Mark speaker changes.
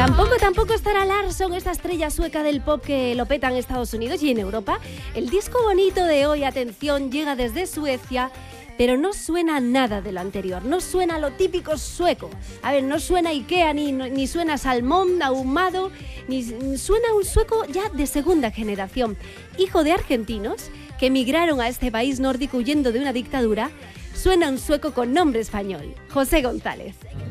Speaker 1: Tampoco estará Larsson, esta estrella sueca del pop que lo peta en Estados Unidos y en Europa. El disco bonito de hoy, atención, llega desde Suecia, pero no suena nada de lo anterior, no suena lo típico sueco. A ver, no suena Ikea, ni suena salmón ahumado, ni suena un sueco ya de segunda generación, hijo de argentinos que emigraron a este país nórdico huyendo de una dictadura. Suena un sueco con nombre español, José González.